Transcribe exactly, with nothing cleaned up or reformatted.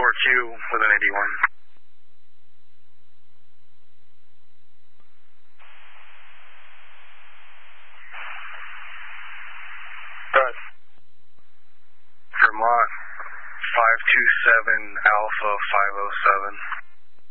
four Q with an eighty-one. Good. Vermont five two seven Alpha five oh seven.